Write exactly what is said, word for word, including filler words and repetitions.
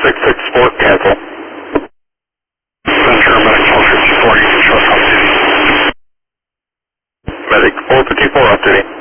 six six four, cancel. Center, medic four fifty-four, you can show us on duty. Medic four fifty-four, off duty.